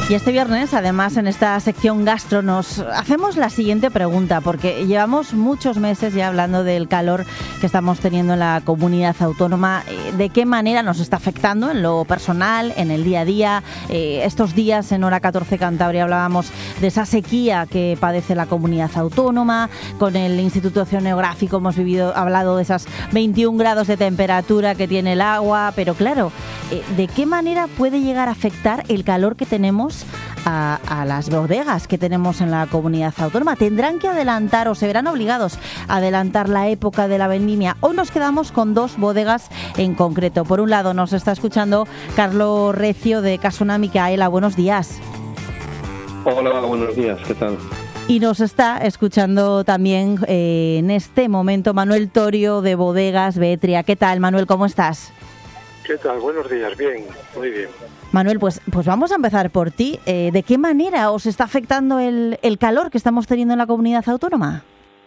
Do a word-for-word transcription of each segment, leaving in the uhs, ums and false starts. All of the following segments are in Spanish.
Y este viernes, además, en esta sección gastro nos hacemos la siguiente pregunta, porque llevamos muchos meses ya hablando del calor que estamos teniendo en la comunidad autónoma, de qué manera nos está afectando en lo personal, en el día a día. Eh, estos días en Hora catorce Cantabria hablábamos de esa sequía que padece la comunidad autónoma. Con el Instituto Oceanográfico hemos vivido, hablado de esas veintiún grados de temperatura que tiene el agua, pero claro, eh, ¿de qué manera puede llegar a afectar el calor que tenemos A, a las bodegas que tenemos en la comunidad autónoma? ¿Tendrán que adelantar o se verán obligados a adelantar la época de la vendimia? Hoy nos quedamos con dos bodegas en concreto. Por un lado nos está escuchando Carlos Recio de Casona Micaela. Buenos días. Hola, buenos días, ¿qué tal? Y nos está escuchando también eh, en este momento Manuel Torio de Bodegas Beetria. ¿Qué tal, Manuel? ¿Cómo estás? ¿Qué tal? Buenos días, bien, muy bien. Manuel, pues, pues vamos a empezar por ti. Eh, ¿De qué manera os está afectando el, el calor que estamos teniendo en la comunidad autónoma?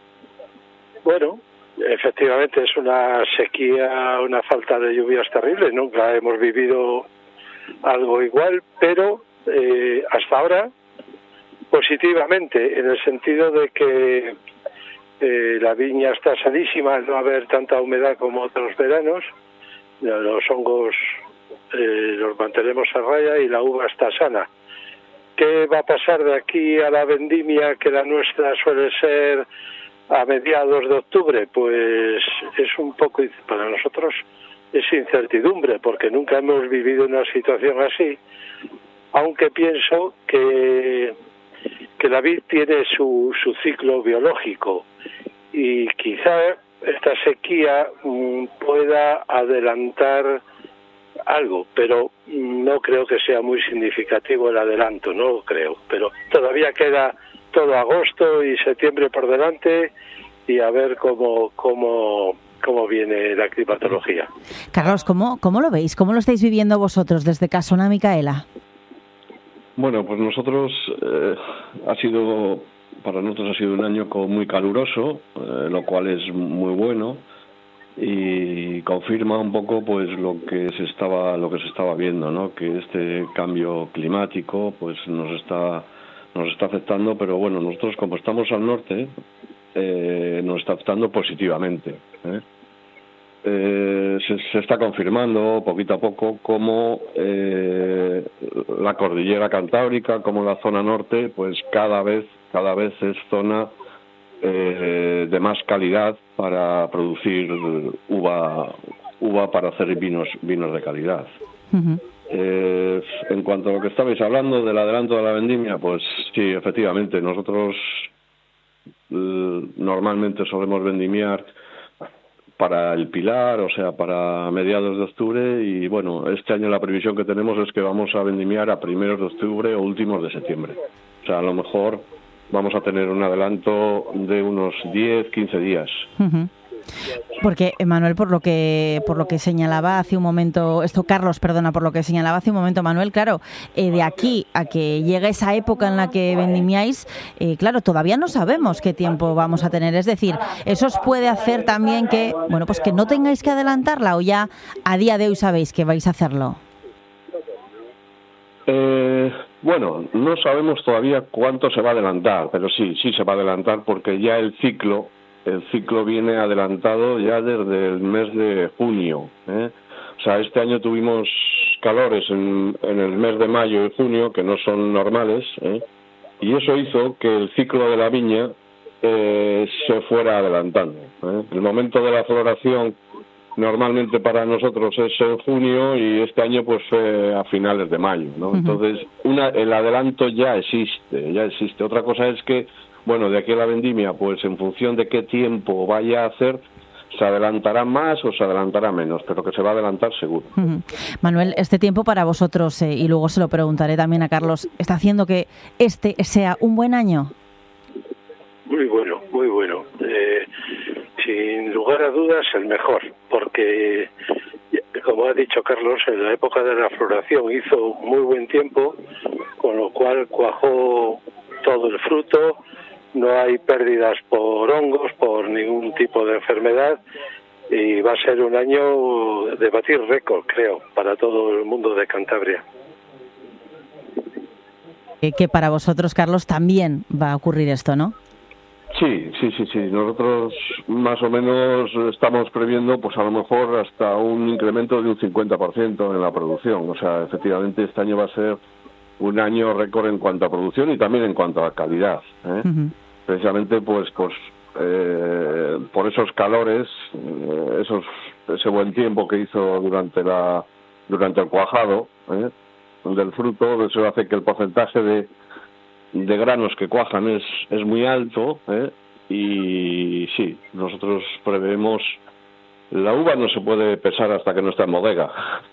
Bueno, efectivamente es una sequía, una falta de lluvias terrible. Nunca hemos vivido algo igual, pero eh, hasta ahora positivamente, en el sentido de que eh, la viña está sanísima al no haber tanta humedad como otros veranos. Los hongos eh, los mantenemos a raya y la uva está sana. ¿Qué va a pasar de aquí a la vendimia, que la nuestra suele ser a mediados de octubre? Pues es un poco, para nosotros es incertidumbre, porque nunca hemos vivido una situación así, aunque pienso que, que la vid tiene su, su ciclo biológico y quizá esta sequía mmm, pueda adelantar algo, pero no creo que sea muy significativo el adelanto, no lo creo, pero todavía queda todo agosto y septiembre por delante y a ver cómo cómo cómo viene la climatología. Carlos, ¿cómo, cómo lo veis? ¿Cómo lo estáis viviendo vosotros desde Casona Micaela? Bueno, pues nosotros eh, ha sido para nosotros ha sido un año muy caluroso, eh, lo cual es muy bueno y confirma un poco pues lo que se estaba lo que se estaba viendo, ¿no? Que este cambio climático pues nos está nos está afectando, pero bueno, nosotros como estamos al norte eh, nos está afectando positivamente, ¿eh? Eh, se, se está confirmando poquito a poco cómo eh, la cordillera cantábrica, como la zona norte, pues cada vez cada vez es zona eh, de más calidad para producir uva uva para hacer vinos vinos de calidad. Uh-huh. Eh, en cuanto a lo que estabais hablando del adelanto de la vendimia, pues sí, efectivamente, nosotros eh, normalmente solemos vendimiar para el Pilar, o sea, para mediados de octubre, y bueno, este año la previsión que tenemos es que vamos a vendimiar a primeros de octubre o últimos de septiembre. O sea, a lo mejor vamos a tener un adelanto de unos diez, quince días. Uh-huh. Porque, Manuel, por lo que por lo que señalaba hace un momento, esto Carlos, perdona, por lo que señalaba hace un momento Manuel, claro, eh, de aquí a que llegue esa época en la que vendimiáis, eh, claro, todavía no sabemos qué tiempo vamos a tener. Es decir, eso os puede hacer también que, bueno, pues que no tengáis que adelantarla, o ya a día de hoy sabéis que vais a hacerlo. Eh, bueno, no sabemos todavía cuánto se va a adelantar, pero sí, sí se va a adelantar porque ya el ciclo El ciclo viene adelantado ya desde el mes de junio, ¿eh? O sea, este año tuvimos calores en, en el mes de mayo y junio que no son normales, ¿eh? Y eso hizo que el ciclo de la viña eh, se fuera adelantando, ¿eh? El momento de la floración normalmente para nosotros es en junio y este año pues fue a finales de mayo, ¿no? Uh-huh. Entonces, una, el adelanto ya existe, ya existe. Otra cosa es que bueno, de aquí a la vendimia, pues en función de qué tiempo vaya a hacer, se adelantará más o se adelantará menos, pero que se va a adelantar seguro. Uh-huh. Manuel, este tiempo para vosotros, eh, y luego se lo preguntaré también a Carlos, ¿está haciendo que este sea un buen año? Muy bueno, muy bueno. Eh, sin lugar a dudas, el mejor, porque, como ha dicho Carlos, en la época de la floración hizo muy buen tiempo, con lo cual cuajó todo el fruto. No hay pérdidas por hongos, por ningún tipo de enfermedad, y va a ser un año de batir récord, creo, para todo el mundo de Cantabria. que para vosotros, Carlos, también va a ocurrir esto, ¿no? Sí, sí, sí, sí. Nosotros más o menos estamos previendo, pues a lo mejor hasta un incremento de un cincuenta por ciento en la producción. O sea, efectivamente este año va a ser un año récord en cuanto a producción y también en cuanto a calidad, ¿eh? Uh-huh. Precisamente, pues, pues eh, por esos calores, eh, esos ese buen tiempo que hizo durante la durante el cuajado, ¿eh? del fruto, eso hace que el porcentaje de de granos que cuajan es es muy alto, ¿eh? Y sí, nosotros prevemos, la uva no se puede pesar hasta que no está en bodega,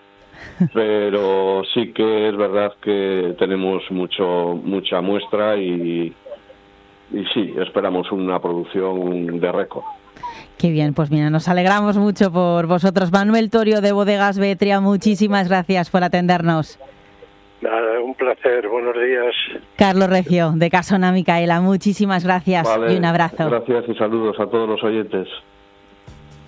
pero sí que es verdad que tenemos mucho mucha muestra y y sí, esperamos una producción de récord. Qué bien, pues mira, nos alegramos mucho por vosotros. Manuel Torio, de Bodegas Vetria, muchísimas gracias por atendernos. Nada, un placer, buenos días. Carlos Recio, de Casona Micaela, muchísimas gracias. Vale, y un abrazo. Gracias y saludos a todos los oyentes.